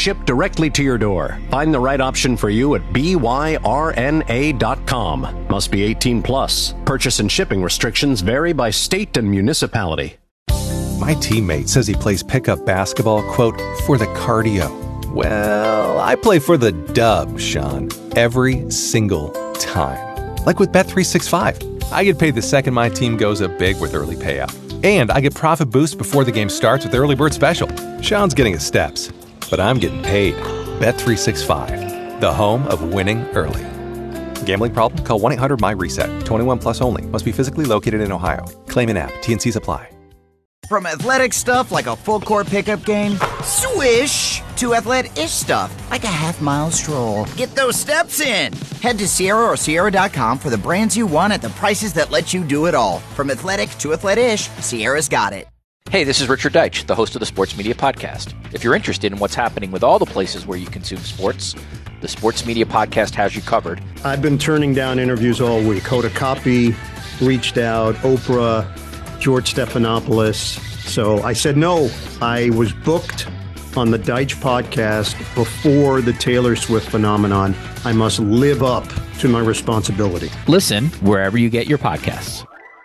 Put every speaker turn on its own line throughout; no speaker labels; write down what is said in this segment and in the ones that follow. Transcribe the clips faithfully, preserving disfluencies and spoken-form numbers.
shipped directly to your door. Find the right option for you at B Y R N A dot com. Must be eighteen plus. Purchase and shipping restrictions vary by state and municipality.
My teammate says he plays pickup basketball, quote, for the cardio. Well, I play for the dub, Sean, every single time. Like with Bet three sixty-five. I get paid the second my team goes up big with early payout. And I get profit boosts before the game starts with Early Bird Special. Sean's getting his steps, but I'm getting paid. Bet three sixty-five, the home of winning early. Gambling problem? Call one eight hundred my reset. twenty-one plus only. Must be physically located in Ohio. Claim in app. T N Cs apply.
From athletic stuff like a full-court pickup game, swish, to athlete-ish stuff like a half-mile stroll. Get those steps in. Head to Sierra or Sierra dot com for the brands you want at the prices that let you do it all. From athletic to athlete-ish, Sierra's got it.
Hey, this is Richard Deitch, the host of the Sports Media Podcast. If you're interested in what's happening with all the places where you consume sports, the Sports Media Podcast has you covered.
I've been turning down interviews all week. Hoda Kotb reached out, Oprah, George Stephanopoulos. So I said no. I was booked on the Deitch podcast before the Taylor Swift phenomenon. I must live up to my responsibility.
Listen wherever you get your podcasts.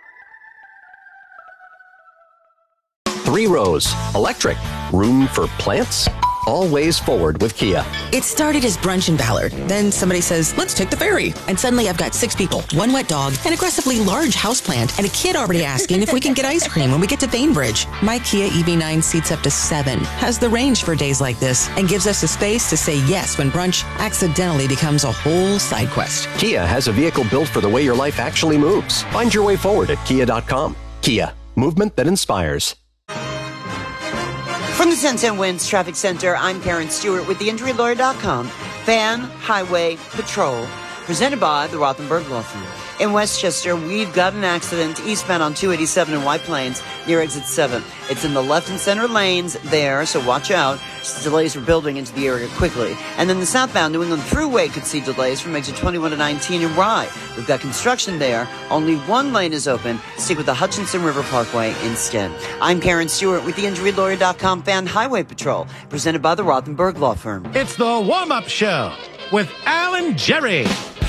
Three rows, electric, room for plants. All ways forward with Kia.
It started as brunch in Ballard. Then somebody says, let's take the ferry. And suddenly I've got six people, one wet dog, an aggressively large houseplant, and a kid already asking if we can get ice cream when we get to Bainbridge. My Kia E V nine seats up to seven, has the range for days like this, and gives us the space to say yes when brunch accidentally becomes a whole side quest.
Kia has a vehicle built for the way your life actually moves. Find your way forward at kia dot com. Kia, movement that inspires.
From the Sunset Winds Traffic Center, I'm Karen Stewart with the injury lawyer dot com. Van Highway Patrol, presented by the Rothenberg Law Firm. In Westchester, we've got an accident eastbound on two eighty-seven in White Plains near exit seven. It's in the left and center lanes there, so watch out. Delays are building into the area quickly. And then the southbound New England Thruway could see delays from exit twenty-one to nineteen in Rye. We've got construction there. Only one lane is open. Stick with the Hutchinson River Parkway instead. I'm Karen Stewart with the injury lawyer dot com Fan Highway Patrol, presented by the Rothenberg Law Firm.
It's the warm-up show with Alan Jerry.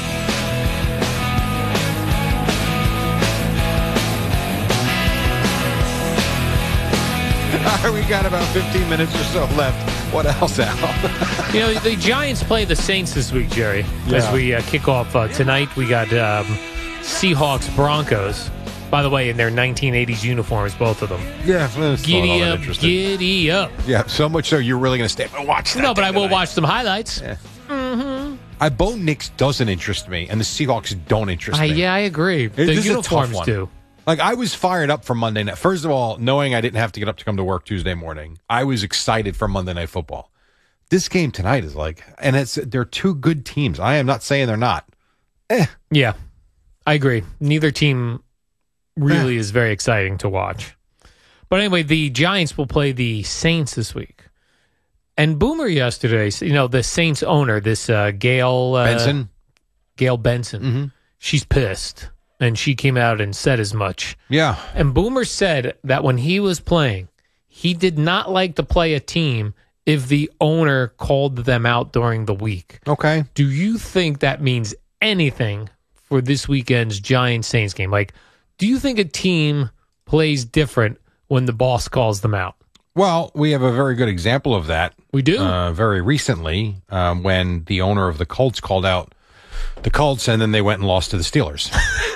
We got about fifteen minutes or so left. What else, Al?
You know, the Giants play the Saints this week, Jerry. Yeah. As we uh, kick off uh, tonight, we got um, Seahawks Broncos. By the way, in their nineteen eighties uniforms, both of them.
Yeah,
giddy up, giddy up.
Yeah, so much so you're really going to stay and watch that.
No, but I will
tonight.
watch some highlights.
Yeah.
Mm-hmm.
I Bo Nix doesn't interest me, and the Seahawks don't interest
I,
me.
Yeah, I agree.
It,
the uniforms do.
Like, I was fired up for Monday night. First of all, knowing I didn't have to get up to come to work Tuesday morning, I was excited for Monday Night Football. This game tonight is like, and it's they're two good teams. I am not saying they're not. Eh.
Yeah, I agree. Neither team really eh. is very exciting to watch. But anyway, the Giants will play the Saints this week. And Boomer yesterday, you know, the Saints owner, this uh, Gail uh,
Benson,
Gail Benson,
mm-hmm.
she's pissed. And she came out and said as much.
Yeah.
And Boomer said that when he was playing, he did not like to play a team if the owner called them out during the week.
Okay.
Do you think that means anything for this weekend's Giants-Saints game? Like, do you think a team plays different when the boss calls them out?
Well, we have a very good example of that.
We do.
Uh, very recently, um, when the owner of the Colts called out the Colts, and then they went and lost to the Steelers.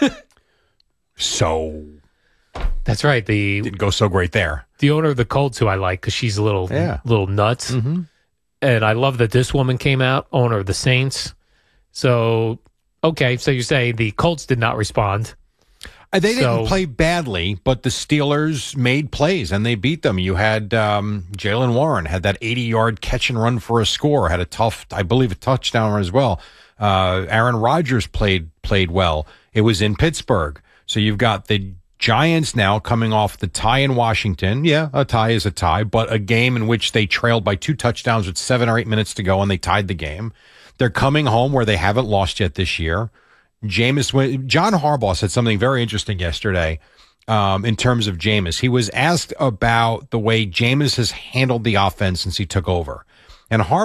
So
that's right. The
didn't go so great there.
The owner of the Colts, who I like because she's a little,
yeah.
little nuts,
mm-hmm.
and I love that this woman came out, owner of the Saints. So okay, so you say the Colts did not respond.
Uh, they
so,
didn't play badly, but the Steelers made plays and they beat them. You had um, Jaylen Warren had that eighty-yard catch and run for a score. Had a tough, I believe, a touchdown as well. Uh, Aaron Rodgers played played well. It was in Pittsburgh. So you've got the Giants now coming off the tie in Washington. Yeah, a tie is a tie, but a game in which they trailed by two touchdowns with seven or eight minutes to go, and they tied the game. They're coming home where they haven't lost yet this year. Jameis, John Harbaugh said something very interesting yesterday um, in terms of Jameis. He was asked about the way Jameis has handled the offense since he took over. And Harbaugh